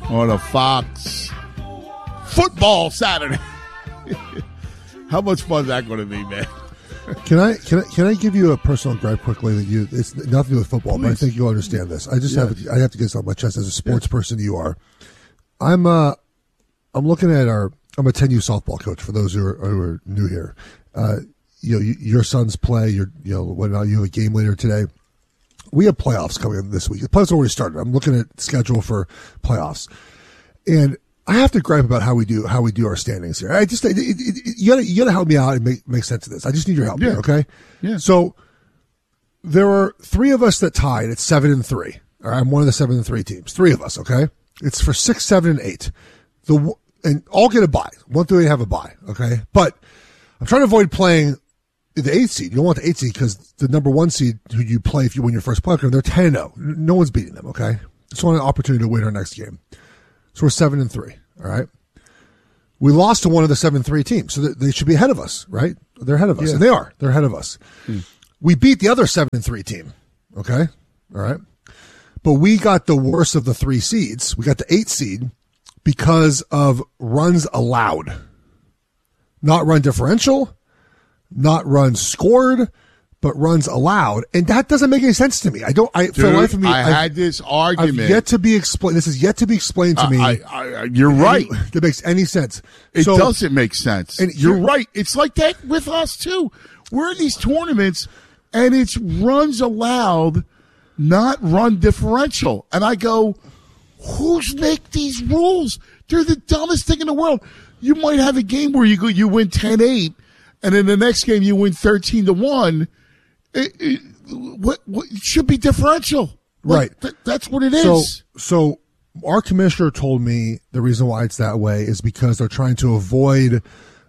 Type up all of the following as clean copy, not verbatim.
on a Fox football Saturday. How much fun is that going to be, man? Can I give you a personal gripe quickly that it's nothing to do with football, but I think you'll understand this. I have to get this off my chest as a sports person you are. I'm looking at I'm a 10U softball coach for those who are new here. Your sons play, you have a game later today. We have playoffs coming in this week. The playoffs already started. I'm looking at schedule for playoffs. And I have to gripe about how we do our standings here. You gotta help me out and make sense of this. I just need your help here, okay? Yeah. So there are 3 of us that tied at 7-3. All right, I'm one of the 7-3 teams. 3 of us, okay? It's for 6, 7, and 8. And all get a bye. 1 through 8 have a bye, okay? But I'm trying to avoid playing the 8th seed. You don't want the 8th seed because the number 1 seed who you play if you win your first playoff game, they're 10-0. No one's beating them, okay? Just want an opportunity to win our next game. So we're 7-3, all right? We lost to one of the 7-3 teams, so they should be ahead of us, right? They're ahead of us, and they are. They're ahead of us. We beat the other 7-3 team, okay? All right? But we got the worst of the 3 seeds. We got the 8th seed because of runs allowed. Not run differential, not runs scored, but runs allowed, and that doesn't make any sense to me. For the life of me, I had this argument. I've yet to be explained. This is yet to be explained to me. You're right. That makes any sense. It doesn't make sense. And you're right. It's like that with us too. We're in these tournaments, and it's runs allowed, not run differential. And I go, who's make these rules? They're the dumbest thing in the world. You might have a game where you win 10-8, and in the next game you win 13-1. It should be differential, right? That's what it is. So our commissioner told me the reason why it's that way is because they're trying to avoid,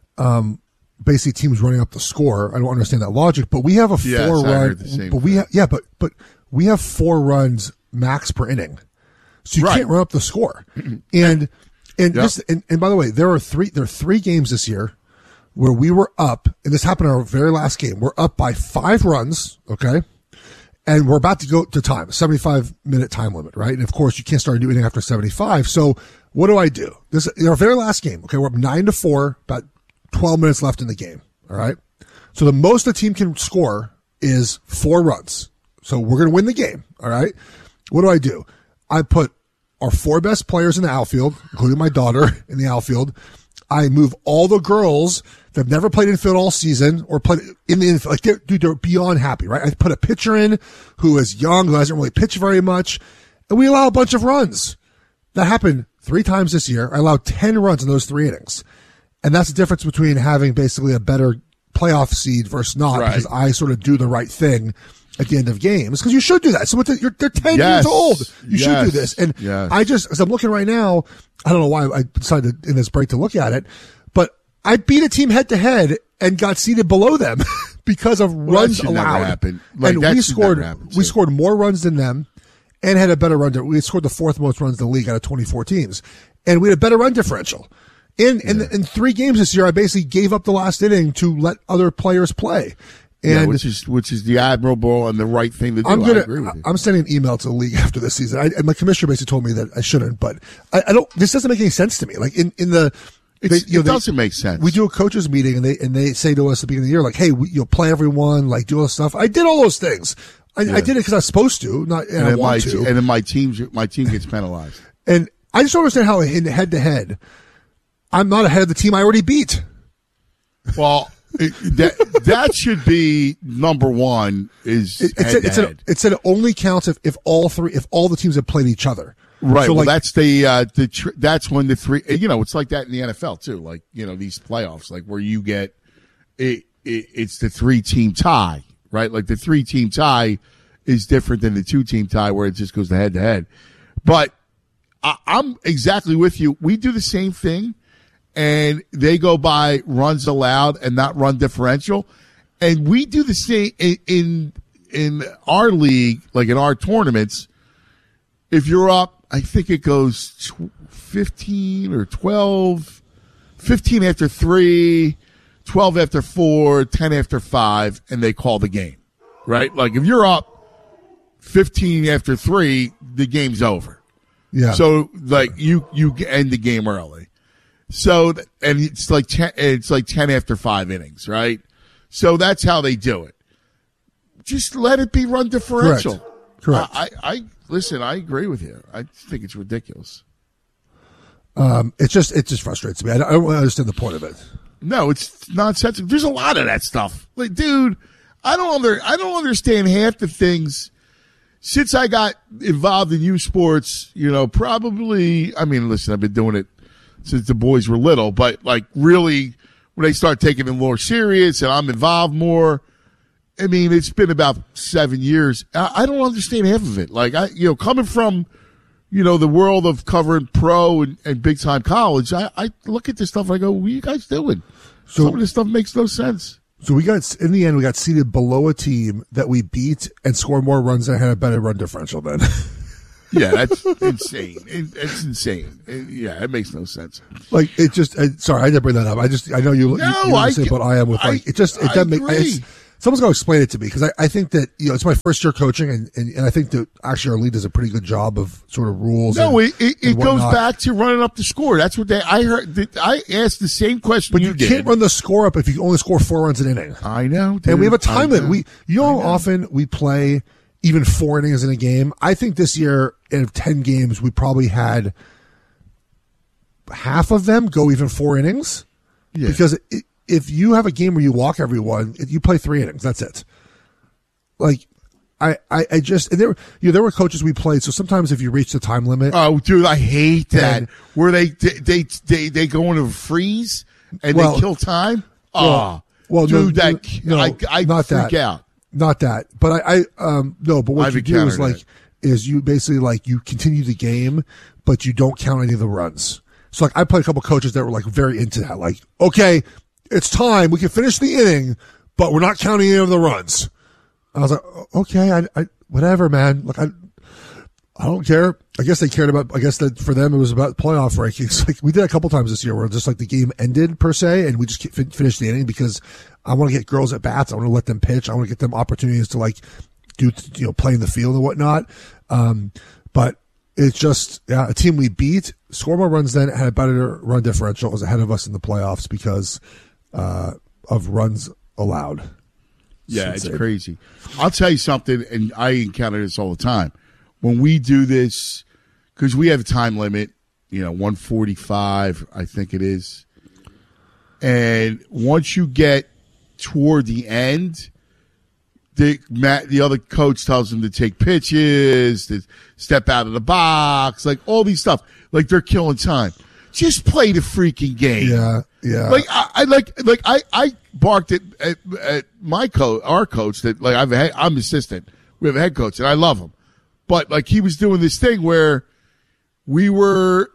basically teams running up the score. I don't understand that logic, but we have a 4-run. But we have 4 runs max per inning, so you can't run up the score. And by the way, there are 3 games this year where we were up, and this happened in our very last game. We're up by 5 runs, okay? And we're about to go to time, 75-minute time limit, right? And of course, you can't start a new inning after 75. So what do I do? This in our very last game, okay? We're up 9-4, about 12 minutes left in the game, all right? So the most the team can score is 4 runs. So we're going to win the game, all right? What do? I put our 4 best players in the outfield, including my daughter in the outfield. I move all the girls that have never played infield all season or played in the infield. Like, they're beyond happy, right? I put a pitcher in who is young, who hasn't really pitched very much, and we allow a bunch of runs. That happened 3 times this year. I allowed 10 runs in those 3 innings. And that's the difference between having basically a better playoff seed versus not, because I sort of do the right thing at the end of games, because you should do that. So they're 10 years old. You should do this. And as I'm looking right now, I don't know why I decided in this break to look at it, but I beat a team head to head and got seated below them because of runs allowed. And we scored more runs than them and had a better run. We scored the 4th most runs in the league out of 24 teams, and we had a better run differential. In 3 games this year, I basically gave up the last inning to let other players play. And which is the admirable and the right thing to do. I agree with you. I'm sending an email to the league after this season. And my commissioner basically told me that I shouldn't, but I don't. This doesn't make any sense to me. Like it doesn't make sense. We do a coaches meeting and they say to us at the beginning of the year, like, hey, you'll play everyone, like do all this stuff. I did all those things. I did it because I was supposed to, and I want to. And then my team gets penalized. And I just don't understand how in head to head, I'm not ahead of the team I already beat. Well. That should be number 1. It said it only counts if all the teams have played each other. Right. So that's that's when the 3. It's like that in the NFL too. Like these playoffs, like where you get it's the 3-team tie, right? Like the 3-team tie is different than the 2-team tie where it just goes to head to head. But I'm exactly with you. We do the same thing. And they go by runs allowed and not run differential. And we do the same in our league, like in our tournaments. If you're up, I think it goes 15 or 12, 15 after 3, 12 after 4, 10 after 5, and they call the game, right? Like if you're up 15 after 3, the game's over. Yeah. So like you end the game early. So and it's like 10 after 5 innings, right? So that's how they do it. Just let it be run differential. Correct. I listen. I agree with you. I think it's ridiculous. It just frustrates me. I don't really understand the point of it. No, it's nonsensical. There's a lot of that stuff. Like, dude, I don't understand half the things. Since I got involved in youth sports, probably. I mean, listen, I've been doing it since the boys were little, but like really, when they start taking it more serious and I'm involved more. I mean, it's been about 7 years. I don't understand half of it. Like, coming from, the world of covering pro and big time college, I look at this stuff and I go, what are you guys doing? So, some of this stuff makes no sense. So in the end, we got seated below a team that we beat and scored more runs and had a better run differential then. Yeah, that's insane. It's insane. It makes no sense. Like, it just, sorry, I didn't bring that up. I know you say, but I am with like, it doesn't make, someone's got to explain it to me because I think that, it's my first year coaching and I think that actually our league does a pretty good job of sort of rules. No, it goes back to running up the score. That's what I heard. I asked the same question. But you can't run the score up if you only score 4 runs an inning. I know. Dude. And we have a time limit. How often we play even 4 innings in a game? I think this year in 10 games, we probably had half of them go even 4 innings. Yeah. Because if you have a game where you walk everyone, you play 3 innings. That's it. Like, I just, and there were coaches we played. So sometimes if you reach the time limit. Oh, dude, I hate that. Where they go into a freeze and they kill time. Well, dude, I freak out. Not that. But but what you do is you basically like you continue the game, but you don't count any of the runs. So like I played a couple coaches that were like very into that. Like, okay, it's time. We can finish the inning, but we're not counting any of the runs. I was like, okay, I whatever, man. Like, I don't care. I guess they cared about, I guess that for them it was about playoff rankings. Like we did a couple times this year where just like the game ended per se and we just finished the inning because I want to get girls at bats. I want to let them pitch. I want to get them opportunities to like do, play in the field and whatnot. But it's just, a team we beat, scored more runs than, had a better run differential, was ahead of us in the playoffs because of runs allowed. Yeah, it's crazy. I'll tell you something, and I encounter this all the time. When we do this, because we have a time limit, 1:45, I think it is. And once you get toward the end, the other coach tells them to take pitches, to step out of the box, like all these stuff. Like they're killing time. Just play the freaking game. Yeah. Like I barked at my our coach that like I'm assistant. We have a head coach and I love him, but like he was doing this thing where we would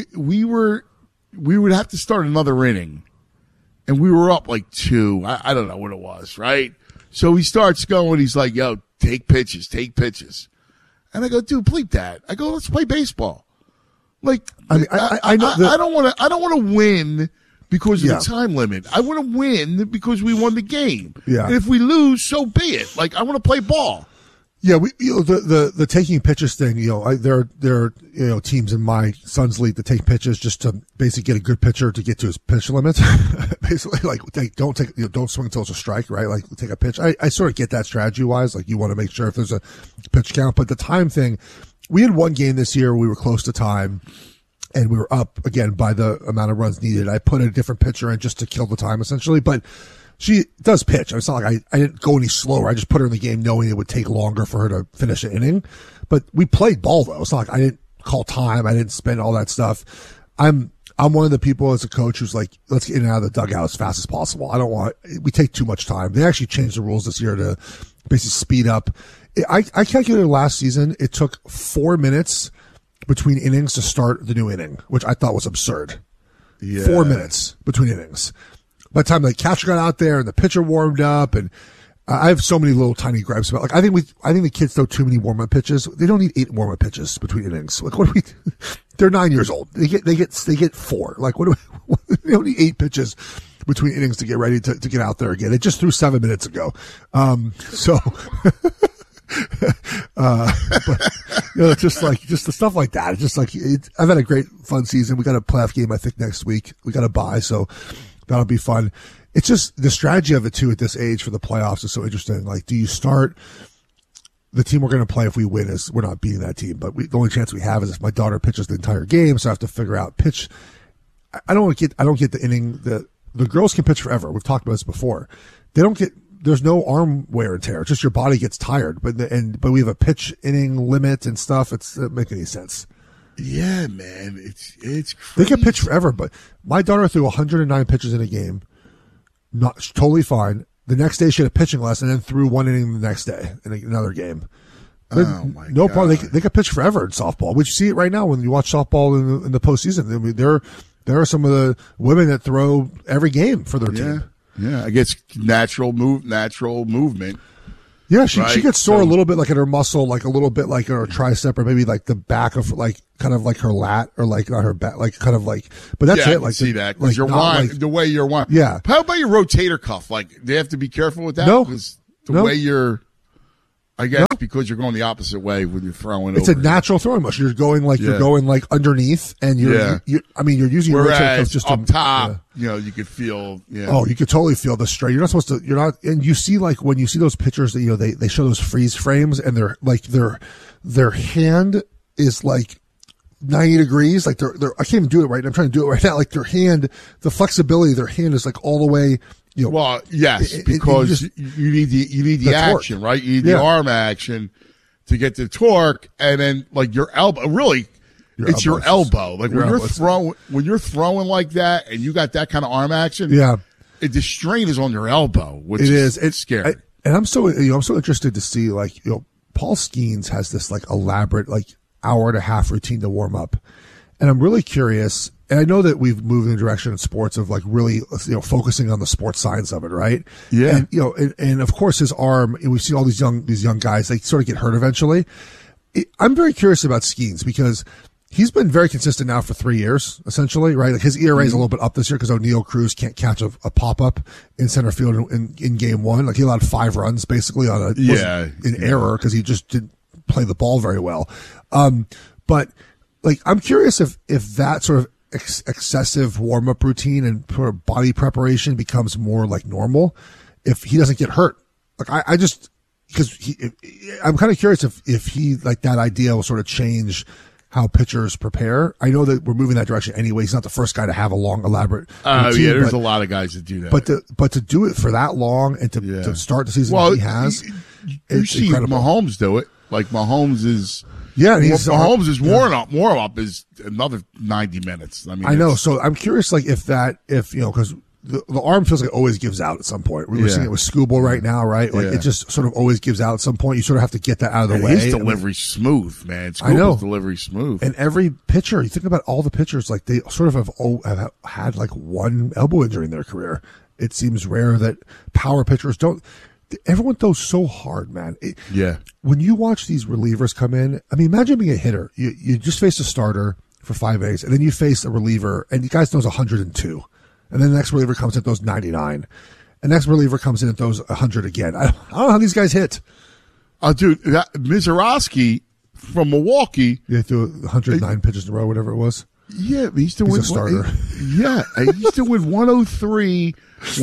have to start another inning, and we were up like 2. I don't know what it was, right? So he starts going. He's like, "Yo, take pitches," and I go, "Dude, bleep that." I go, "Let's play baseball." Like, I know I don't want to win because of the time limit. I want to win because we won the game. Yeah. And if we lose, so be it. Like, I want to play ball. Yeah, the taking pitches thing. There are teams in my son's league that take pitches just to basically get a good pitcher to get to his pitch limit. Basically, like don't swing until it's a strike, right? Like take a pitch. I sort of get that strategy wise. Like you want to make sure if there's a pitch count, but the time thing. We had one game this year. We were close to time, and we were up again by the amount of runs needed. I put a different pitcher in just to kill the time, essentially. But she does pitch. It's not like I didn't go any slower. I just put her in the game knowing it would take longer for her to finish an inning. But we played ball though. It's not like I didn't call time. I didn't spend all that stuff. I'm one of the people as a coach who's like, let's get in and out of the dugout as fast as possible. We take too much time. They actually changed the rules this year to basically speed up. I calculated last season, it took 4 minutes between innings to start the new inning, which I thought was absurd. Yeah. 4 minutes between innings. By the time the catcher got out there and the pitcher warmed up, and I have so many little tiny gripes about. Like I think the kids throw too many warm up pitches. They don't need 8 warm up pitches between innings. Like what do we? They're 9 years old. They get 4. Like what do we? They don't need 8 pitches between innings to get ready to get out there again. It just threw 7 minutes ago. So. But just the stuff like that. It's just like I've had a great fun season. We got a playoff game I think next week. We got a bye, so that'll be fun. It's just the strategy of it too at this age for the playoffs is so interesting. Like, do you start the team we're going to play if we win is we're not beating that team, but the only chance we have is if my daughter pitches the entire game. So I have to figure out pitch. I don't get the inning. The girls can pitch forever. We've talked about this before. There's no arm wear and tear. It's just your body gets tired. But we have a pitch inning limit and stuff. It doesn't make any sense. Yeah, man. It's crazy. They can pitch forever, but my daughter threw 109 pitches in a game. Not totally fine. The next day she had a pitching lesson and then threw one inning the next day in another game. Oh my no God. problem. They could pitch forever in softball. We see it right now when you watch softball in the postseason. I mean, there are some of the women that throw every game for their team. Yeah, I guess natural movement. Yeah, she gets sore a So- little bit like in her muscle, like a little bit like in her tricep, or maybe like the back of like kind of like her lat, or like not her back, like kind of like. But that's Yeah, I it. can Like see that because like you're not winding like- the way you're winding. Yeah. How about your rotator cuff? Like, they have to be careful with that. No. Because the No. way you're, I guess, because you're going the opposite way when you're throwing. It's over. a natural throwing motion. You're going like you're going like underneath, and you're you're using your rotator cuff Whereas just up to, top, you could feel. Yeah. Oh, you could totally feel the strain. You're not supposed to. You're not, and you see like when you see those pictures that they show those freeze frames, and they're like their hand is like 90 degrees. Like they're I can't even do it right. I'm trying to do it right now. Like their hand, the flexibility of their hand is like all the way. You know, Well, yes, it- because you you need the the torque. action, right? You need the arm action to get the torque, and then like your elbow. Really, it's your elbow. Like when you're throwing like that, and you got that kind of arm action. yeah, The strain is on your elbow, which it is is. It's scary. And I'm so interested to see like Paul Skeens has this like elaborate like hour and a half routine to warm up, and I'm really curious. And I know that we've moved in the direction in sports of like really, focusing on the sports science of it, right? Yeah. And, and of course his arm, and we've seen all these young guys, they sort of get hurt eventually. I'm very curious about Skeens because he's been very consistent now for 3 years, essentially, right? Like his ERA is a little bit up this year because O'Neal Cruz can't catch a pop-up in center field in game one. Like he allowed 5 runs basically on error because he just didn't play the ball very well. But like, I'm curious if that sort of excessive warm-up routine and sort of body preparation becomes more like normal if he doesn't get hurt. Like I just, because I'm kind of curious if he, like, that idea will sort of change how pitchers prepare. I know that we're moving that direction anyway. He's not the first guy to have a long, elaborate routine, there's a lot of guys that do that. But to do it for that long and to start the season he has, you see incredible. Mahomes do it. Like Mahomes is. Yeah, and Mahomes is warm up is another 90 minutes. I mean, I know. So I'm curious, like, if because the arm feels like it always gives out at some point. We're seeing it with Skubal right now, right? Like it just sort of always gives out at some point. You sort of have to get that out of the way. His delivery's smooth, man. I know. Skubal's delivery's smooth. And every pitcher, you think about all the pitchers, like they sort of have had like one elbow injury in their career. It seems rare that power pitchers don't. Everyone throws so hard, man. When you watch these relievers come in, I mean, imagine being a hitter. You just face a starter for 5 innings, and then you face a reliever, and the guy throws 102. And then the next reliever comes in and throws 99. And the next reliever comes in and throws 100 again. I don't know how these guys hit. Dude, that Mizorowski from Milwaukee. They threw 109 pitches in a row, whatever it was. Yeah, he used to win. a starter. He used to win 103,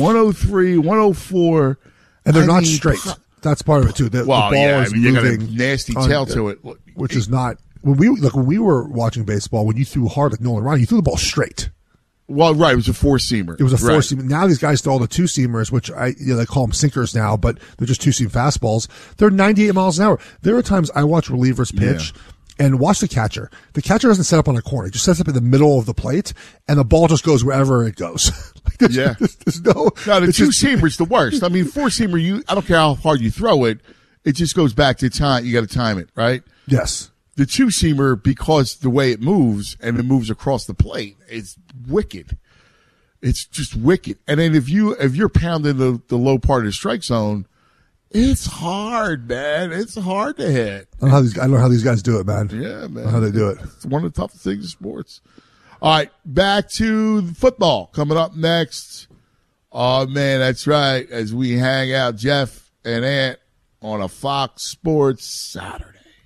104. And they're not straight. That's part of it too. The ball is you got a moving nasty tail to it, which is not when we were watching baseball. When you threw hard like Nolan Ryan, you threw the ball straight. Well, right, it was a 4-seamer. It was a 4-seamer. Now these guys throw all the 2-seamers, which they call them sinkers now, but they're just 2-seam fastballs. They're 98 miles an hour. There are times I watch relievers pitch. And watch the catcher. The catcher doesn't set up on a corner. He just sets up in the middle of the plate, and the ball just goes wherever it goes. There's no. No, the 2-seamer's the worst. I mean, 4-seamer, I don't care how hard you throw it, it just goes back to time. You got to time it, right? Yes. The 2-seamer, because the way it moves and it moves across the plate, it's wicked. It's just wicked. And then if you're pounding the low part of the strike zone, it's hard, man. It's hard to hit. I don't know how these guys do it, man. Yeah, man. I don't know how they do it. It's one of the toughest things in sports. All right, back to football. Coming up next. Oh, man, that's right. As we hang out, Jeff and Ant on a Fox Sports Saturday.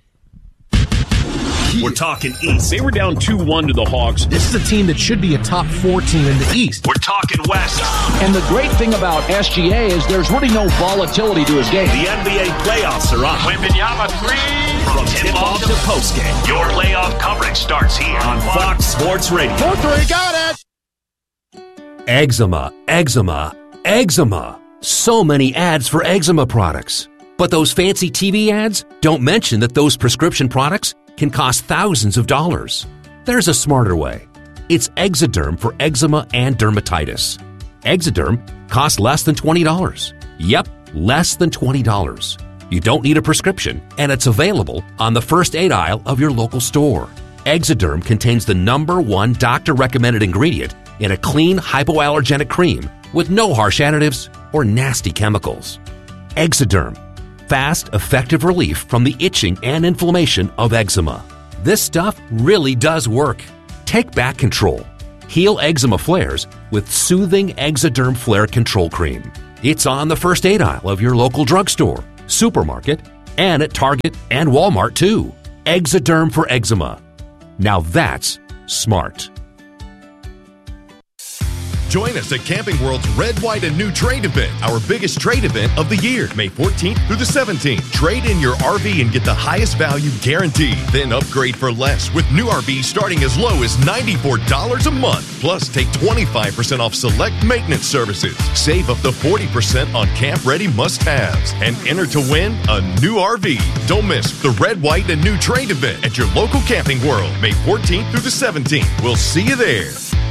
We're talking East. They were down 2-1 to the Hawks. This is a team that should be a top 4 team in the East. We're talking West. And the great thing about SGA is there's really no volatility to his game. The NBA playoffs are on. Wembanyama 3. From tip-off to postgame, your playoff coverage starts here on Fox Sports Radio. 4-3, got it! Eczema, eczema, eczema. So many ads for eczema products. But those fancy TV ads don't mention that those prescription products can cost thousands of dollars. There's a smarter way. It's Exoderm for eczema and dermatitis. Exoderm costs less than $20. Yep, less than $20. You don't need a prescription, and it's available on the first aid aisle of your local store. Exoderm contains the #1 doctor-recommended ingredient in a clean, hypoallergenic cream with no harsh additives or nasty chemicals. Exoderm. Fast, effective relief from the itching and inflammation of eczema. This stuff really does work. Take back control. Heal eczema flares with soothing Exoderm Flare Control Cream. It's on the first aid aisle of your local drugstore, supermarket, and at Target and Walmart too. Exoderm for eczema. Now that's smart. Join us at Camping World's Red, White, and New Trade event, our biggest trade event of the year, May 14th through the 17th. Trade in your RV and get the highest value guaranteed. Then upgrade for less with new RVs starting as low as $94 a month. Plus, take 25% off select maintenance services. Save up to 40% on camp-ready must-haves. And enter to win a new RV. Don't miss the Red, White, and New Trade event at your local Camping World, May 14th through the 17th. We'll see you there.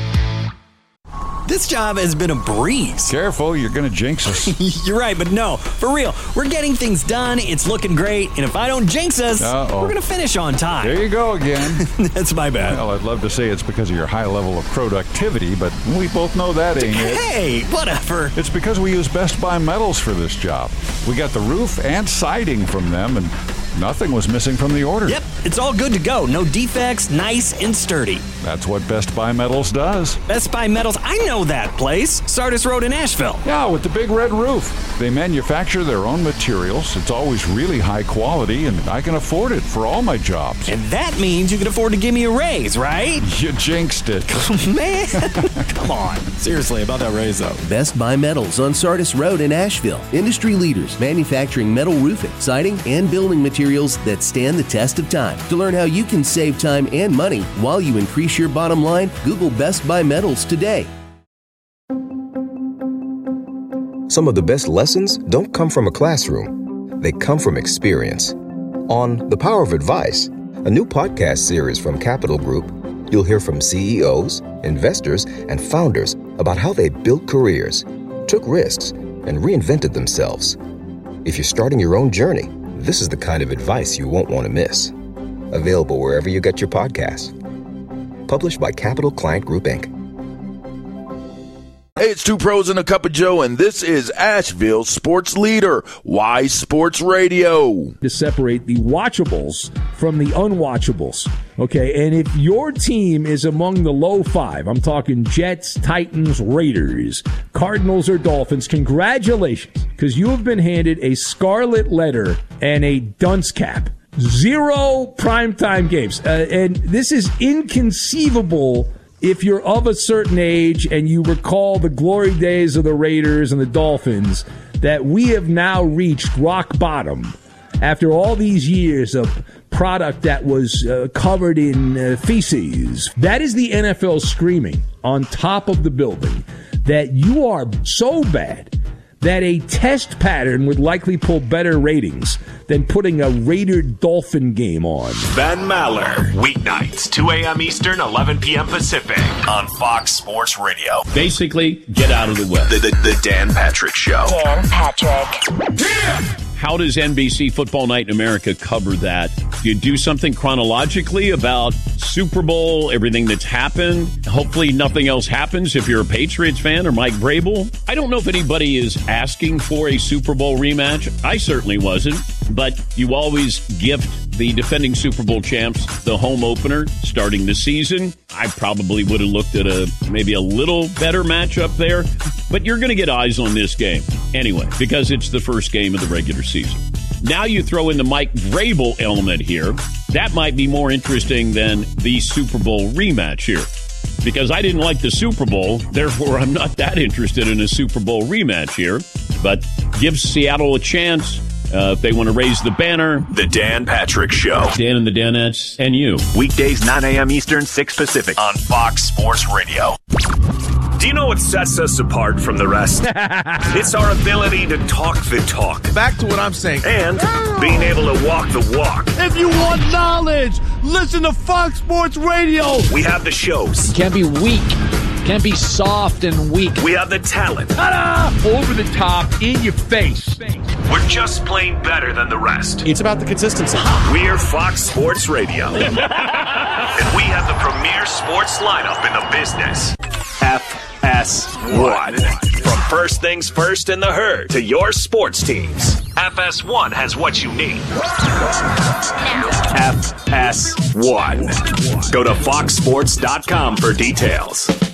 This job has been a breeze. Careful, you're going to jinx us. You're right, but no, for real. We're getting things done, it's looking great, and if I don't jinx us, we're going to finish on time. There you go again. That's my bad. Well, I'd love to say it's because of your high level of productivity, but we both know that ain't it. Hey, whatever. It's because we use Best Buy Metals for this job. We got the roof and siding from them, and nothing was missing from the order. Yep, it's all good to go. No defects, nice and sturdy. That's what Best Buy Metals does. Best Buy Metals, I know that place. Sardis Road in Asheville. Yeah, with the big red roof. They manufacture their own materials. It's always really high quality, and I can afford it for all my jobs. And that means you can afford to give me a raise, right? You jinxed it. Man, come on. Seriously, about that raise, though. Best Buy Metals on Sardis Road in Asheville. Industry leaders manufacturing metal roofing, siding, and building materials that stand the test of time. To learn how you can save time and money while you increase your bottom line, Google Best Buy Metals today. Some of the best lessons don't come from a classroom. They come from experience. On The Power of Advice, a new podcast series from Capital Group, you'll hear from CEOs, investors, and founders about how they built careers, took risks, and reinvented themselves. If you're starting your own journey, this is the kind of advice you won't want to miss. Available wherever you get your podcasts. Published by Capital Client Group, Inc. Hey, it's Two Pros and a Cup of Joe, and this is Asheville's sports leader, Y Sports Radio. To separate the watchables from the unwatchables, okay? And if your team is among the low five, I'm talking Jets, Titans, Raiders, Cardinals, or Dolphins, congratulations, because you have been handed a scarlet letter and a dunce cap. 0 primetime games. And this is inconceivable if you're of a certain age and you recall the glory days of the Raiders and the Dolphins, that we have now reached rock bottom after all these years of product that was covered in feces. That is the NFL screaming on top of the building that you are so bad that a test pattern would likely pull better ratings than putting a Raider-Dolphin game on. Ben Maller, weeknights, 2 a.m. Eastern, 11 p.m. Pacific, on Fox Sports Radio. Basically, get out of the way. The Dan Patrick Show. Dan Patrick. Yeah! How does NBC Football Night in America cover that? Do you do something chronologically about Super Bowl, everything that's happened? Hopefully nothing else happens if you're a Patriots fan or Mike Vrabel. I don't know if anybody is asking for a Super Bowl rematch. I certainly wasn't. But you always gift the defending Super Bowl champs the home opener starting the season. I probably would have looked at maybe a little better matchup there. But you're going to get eyes on this game anyway, because it's the first game of the regular season. Now you throw in the Mike Vrabel element here. That might be more interesting than the Super Bowl rematch here. Because I didn't like the Super Bowl, therefore I'm not that interested in a Super Bowl rematch here. But gives Seattle a chance if they want to raise the banner. The Dan Patrick Show. Dan and the Danettes and you. Weekdays 9 a.m. Eastern, 6 Pacific on Fox Sports Radio. Do you know what sets us apart from the rest? It's our ability to talk the talk. Back to what I'm saying. And being able to walk the walk. If you want knowledge, listen to Fox Sports Radio. We have the shows. Can't be weak. Can't be soft and weak. We have the talent. Ta-da! Over the top, in your face. We're just plain better than the rest. It's about the consistency. We're Fox Sports Radio. And we have the premier sports lineup in the business. FS1. From first things first in the herd to your sports teams, FS1 has what you need. FS1. Go to foxsports.com for details.